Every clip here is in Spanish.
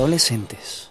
adolescentes.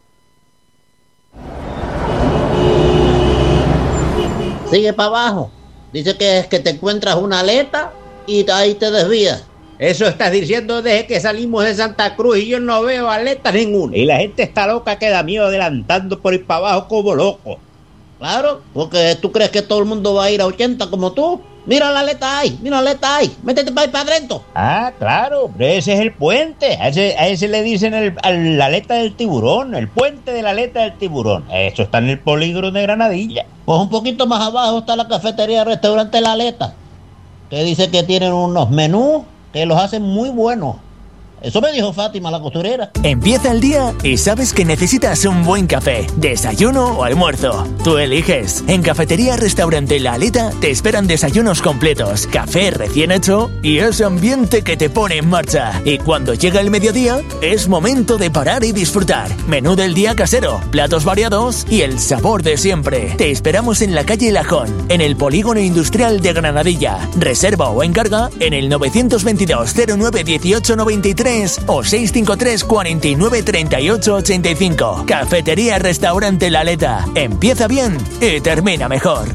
Sigue para abajo. Dice que es que te encuentras una aleta y ahí te desvías. Eso estás diciendo desde que salimos de Santa Cruz y yo no veo aletas ninguna. Y la gente está loca que da miedo adelantando por ir para abajo como loco. Claro, porque tú crees que todo el mundo va a ir a 80 como tú. Mira la aleta ahí, métete para ir para adentro. Ah, claro, ese es el puente. A ese le dicen la aleta del tiburón, el puente de la aleta del tiburón. Eso está en el polígono de Granadilla. Pues un poquito más abajo está la cafetería restaurante La Aleta, que dice que tienen unos menús que los hacen muy buenos. Eso me dijo Fátima, la costurera. Empieza el día y sabes que necesitas un buen café, desayuno o almuerzo. Tú eliges. En Cafetería Restaurante La Aleta te esperan desayunos completos, café recién hecho y ese ambiente que te pone en marcha. Y cuando llega el mediodía, es momento de parar y disfrutar. Menú del día casero, platos variados y el sabor de siempre. Te esperamos en la calle Lajón, en el Polígono Industrial de Granadilla. Reserva o encarga en el 922 09 18 93 o 653 49 38 85. Cafetería Restaurante La Aleta. Empieza bien y termina mejor.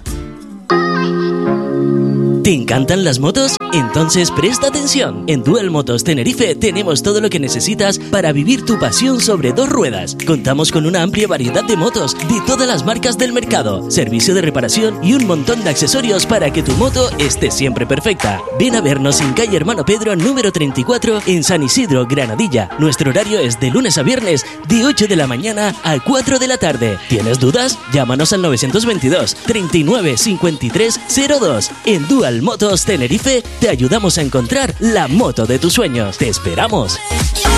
¿Te encantan las motos? Entonces presta atención. En Dual Motos Tenerife tenemos todo lo que necesitas para vivir tu pasión sobre dos ruedas. Contamos con una amplia variedad de motos de todas las marcas del mercado, servicio de reparación y un montón de accesorios para que tu moto esté siempre perfecta. Ven a vernos en calle Hermano Pedro número 34 en San Isidro, Granadilla. Nuestro horario es de lunes a viernes de 8 de la mañana a 4 de la tarde. ¿Tienes dudas? Llámanos al 922 39 53 02. En Dual Motos Tenerife te ayudamos a encontrar la moto de tus sueños. ¡Te esperamos!